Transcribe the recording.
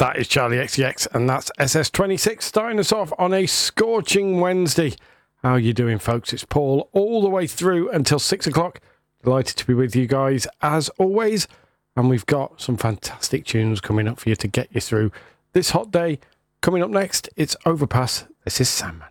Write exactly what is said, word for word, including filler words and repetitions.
That is Charlie X C X, and that's S S twenty-six starting us off on a scorching Wednesday. How are you doing, folks? It's Paul all the way through until six o'clock. Delighted to be with you guys as always, and we've got some fantastic tunes coming up for you to get you through this hot day. Coming up next, it's Overpass. This is Sandman.